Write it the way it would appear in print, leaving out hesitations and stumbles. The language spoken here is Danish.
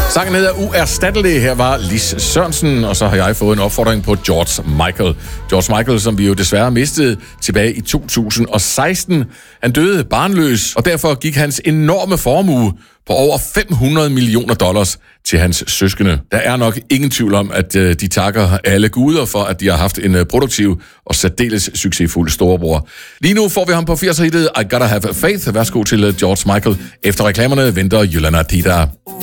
Sangen hedder Uerstattelig. Her var Lis Sørensen, og så har jeg fået en opfordring på George Michael. George Michael, som vi jo desværre mistede tilbage i 2016. Han døde barnløs, og derfor gik hans enorme formue på over $500 millioner til hans søskende. Der er nok ingen tvivl om, at de takker alle guder for, at de har haft en produktiv og særdeles succesfuld storebror. Lige nu får vi ham på 80'er-hittet I Gotta Have Faith. Værsgo til George Michael. Efter reklamerne venter Yolanda Tita.